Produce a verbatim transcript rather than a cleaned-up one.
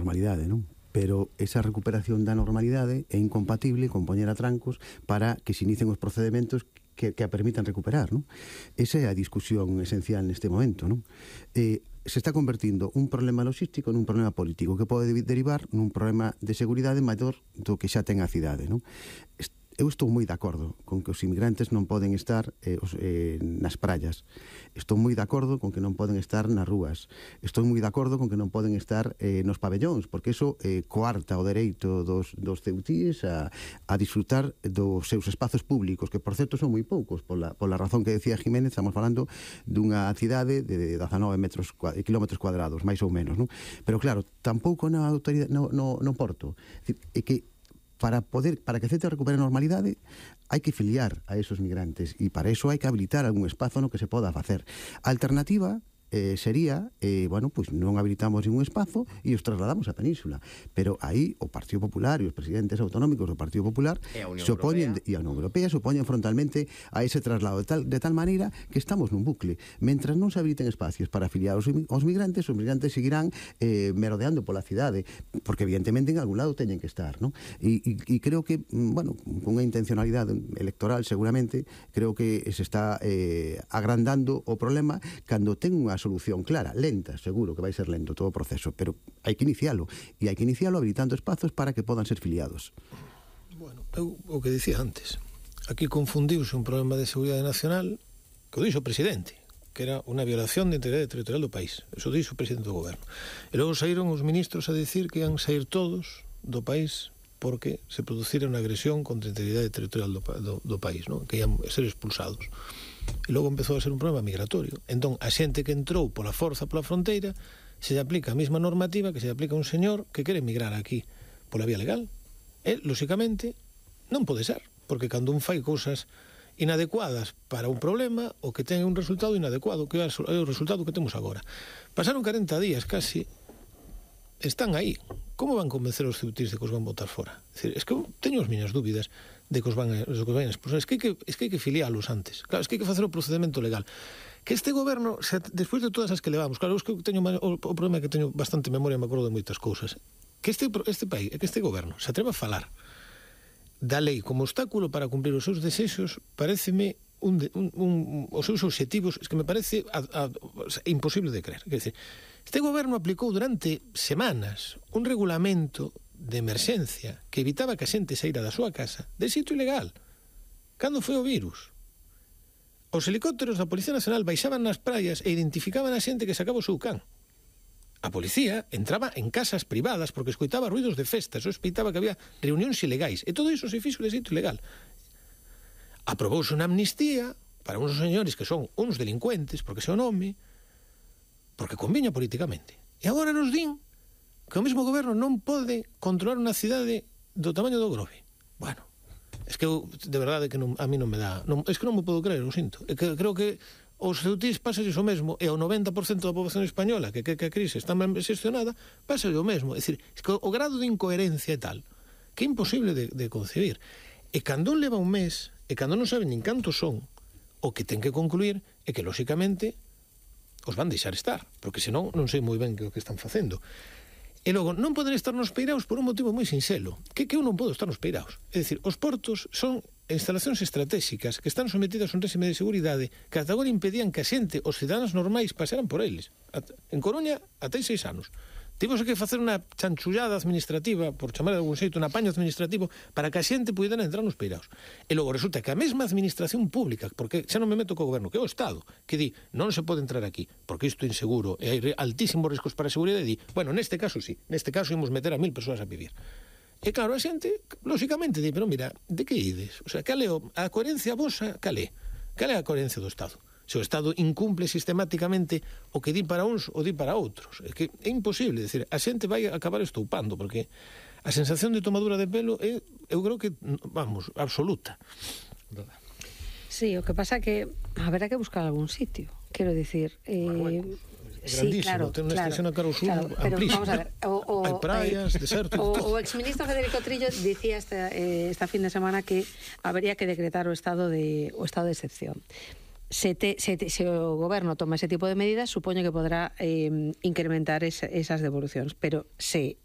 normalidade, non? Pero esa recuperación da normalidade é incompatible con poñer atrancos para que se inicien os procedementos que, que a permitan recuperar, non? Esa é a discusión esencial neste momento, non? Eh, se está convertindo un problema logístico nun problema político que pode derivar nun problema de seguridade maior do que xa ten a cidade, non? Eu estou moi de acordo con que os inmigrantes non poden estar eh, os, eh, nas praias. Estou moi de acordo con que non poden estar nas rúas. Estou moi de acordo con que non poden estar eh, nos pabellóns, porque iso eh, coarta o dereito dos, dos ceutíes a, a disfrutar dos seus espazos públicos, que por certo son moi poucos, pola, pola razón que decía Jiménez, estamos falando dunha cidade de dezanove metros, kilómetros cuadrados, máis ou menos, non? Pero claro, tampouco na autoridade, no, no, no porto. É, é que para poder, para que Ceuta recupere a normalidade, hai que filiar a esos migrantes e para eso hai que habilitar algún espazo no que se poda facer. A alternativa eh, sería, eh, bueno, pois pues non habilitamos ningún espazo e os trasladamos á península. Pero aí o Partido Popular e os presidentes autonómicos do Partido Popular se opoñen, e a Unión Europea se opoñen frontalmente a ese traslado de tal, de tal maneira que estamos nun bucle. Mentras non se habiliten espacios para afiliar os, os migrantes, os migrantes seguirán eh, merodeando pola cidade, porque evidentemente en algún lado teñen que estar, non? E, e, e creo que, bueno, con unha intencionalidade electoral seguramente, creo que se está eh, agrandando o problema cando ten unha solución clara, lenta, seguro que vai ser lento todo o proceso, pero hai que inicialo, e hai que inicialo habilitando espazos para que podan ser filiados. Bueno, eu o que dicía antes, aquí confundiuse un problema de seguridade nacional que o dixo o presidente, que era unha violación de integridade territorial do país. Eso dixo o presidente do goberno. E logo saíron os ministros a decir que ian sair todos do país porque se producira unha agresión contra a integridade territorial do, do, do país, ¿no? Que ian ser expulsados. E logo empezou a ser un problema migratorio. Entón, a xente que entrou pola forza pola fronteira se lle aplica a mesma normativa que se lle aplica a un señor que quere emigrar aquí pola vía legal. E, lóxicamente, non pode ser, porque cando un fai cousas inadecuadas para un problema, o que ten un resultado inadecuado, que é o resultado que temos agora. Pasaron corenta días casi, están aí. Como van convencer os ceutís de que os van botar fora? É dicir, es que eu teño as miñas dúbidas de que os van a, de que os van a expulsar. Es que hai que, es que hai que filialos antes. Claro, es que hai que facer o procedimento legal. Que este goberno, se, despois de todas as que levamos, claro, es que eu teño o, o problema é que teño bastante memoria, me acordo de moitas cousas. Que este, este país, que este goberno se atreva a falar da lei como obstáculo para cumprir os seus desexos, pareceme un, de, un, un, os seus obxectivos, es que me parece a, a, a, imposible de creer. Quer dizer, este goberno aplicou durante semanas un regulamento de emerxencia que evitaba que a xente saíra da súa casa de sitio ilegal. Cando foi o virus? Os helicópteros da Policía Nacional baixaban nas praias e identificaban a xente que sacaba o seu can. A policía entraba en casas privadas porque escoitaba ruidos de festas, sospeitaba que había reunións ilegais, e todo iso se fixo de sitio ilegal. Aprobouse unha amnistía para uns señores que son uns delincuentes, porque se o nome, porque conviña políticamente. E agora nos din que o mesmo goberno non pode controlar unha cidade do tamaño do Grove. Bueno, es que eu, de verdade, que non, a mí non me dá... Non, es que non me podo creer, o sinto. É que creo que os ceutís pasalle o mesmo, e ao noventa por cento da poboación española que, que, que a crise está ben xestionada, pasalle o mesmo. É dicir, es que o, o grado de incoherencia é tal que é imposible de, de concebir. E cando un leva un mes, e cando non saben nin cantos son, o que ten que concluir é que, lóxicamente, os van deixar estar, porque senón non sei moi ben que o que están facendo. E logo, non poden estar nos peiraos por un motivo moi sinxelo, que que eu non podo estar nos peiraos. É dicir, os portos son instalacións estratégicas que están sometidas a un réxime de seguridade que ata agora impedían que a xente, os cidadáns normais, pasaran por eles. En Coruña, até seis anos. Tivose que facer unha chanchullada administrativa, por chamar de algún xeito, un apaño administrativo, para que a xente pudera entrar nos peiraos. E logo resulta que a mesma administración pública, porque xa non me meto co goberno, que é o Estado, que di, non se pode entrar aquí, porque isto é inseguro, e hai altísimos riscos para a seguridade, e di, bueno, neste caso sí, neste caso imos meter a mil persoas a vivir. E claro, a xente, lóxicamente, di, pero mira, de que ides? O sea, cal é a coherencia vosa, cal é? Cal é a coherencia do Estado? Se o Estado incumple sistemáticamente o que di para uns ou di para outros. É que é imposible, decir, a xente vai acabar estoupando, porque a sensación de tomadura de pelo é, eu creo que, vamos, absoluta. Sí, o que pasa que haberá que buscar algún sitio, quero dicir... Eh... Bueno, bueno. Grandísimo, sí, claro, ten unha extensión a cara ao sur claro, pero amplísima. Vamos a ver, o, o, hai praias, eh, desertos... O, o exministro Federico Trillo dicía esta, eh, esta fin de semana que habería que decretar o estado de, o estado de excepción. Se, te, se, te, se o goberno toma ese tipo de medidas, supoño que podrá eh, incrementar es, esas devolucións, pero se